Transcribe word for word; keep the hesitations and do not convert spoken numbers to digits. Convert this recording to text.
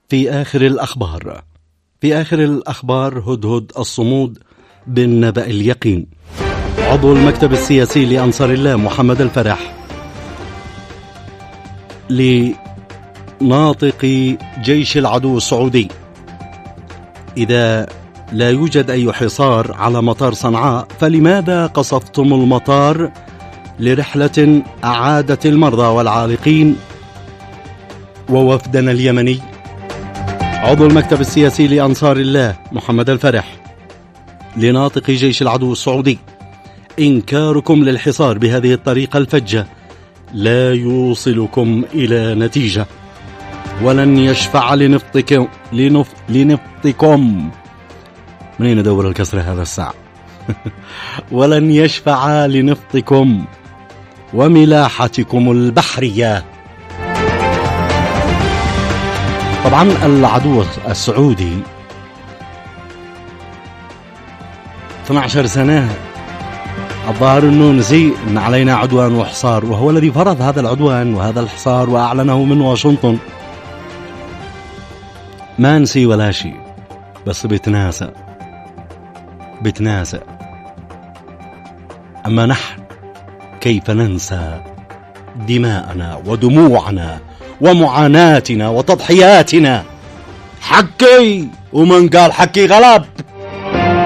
في آخر الأخبار في آخر الأخبار هدهد الصمود بالنبأ اليقين. عضو المكتب السياسي لأنصار الله محمد الفرح لناطق جيش العدو السعودي: إذا لا يوجد أي حصار على مطار صنعاء فلماذا قصفتم المطار لرحلة أعادت المرضى والعالقين ووفدنا اليمني؟ عضو المكتب السياسي لأنصار الله محمد الفرح لناطق جيش العدو السعودي: إنكاركم للحصار بهذه الطريقة الفجة لا يوصلكم إلى نتيجة، ولن يشفع لنفطكم لنف... لنفطكم منين أدور الكسرة هذا الساعة ولن يشفع لنفطكم وملاحتكم البحرية. طبعا العدو السعودي اثنتي عشرة سنة الظاهر أنه نسي أن علينا عدوان وحصار، وهو الذي فرض هذا العدوان وهذا الحصار وأعلنه من واشنطن. ما نسي ولا شيء، بس بتناسى بتناسى. أما نحن كيف ننسى دماءنا ودموعنا ومعاناتنا وتضحياتنا؟ حكي، ومن قال حكي غلب.